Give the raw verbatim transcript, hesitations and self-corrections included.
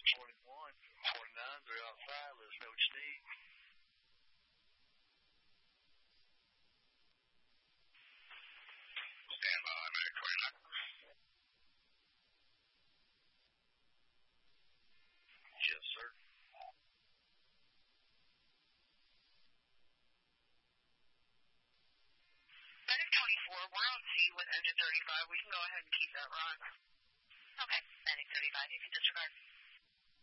forty-one, forty-nine, three oh five. Let us know what you need. Stand by, American twenty-nine. Yes, sir. Medic twenty-four, we're on C with engine thirty-five. We can go ahead and keep that run. Okay, Medic thirty-five, you can disregard.